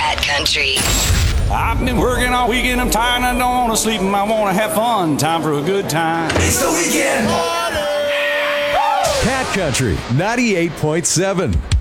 Cat Country. I've been working all weekend, I'm tired, I don't want to sleep, and I want to have fun. Time for a good time. It's the weekend. Cat Country 98.7.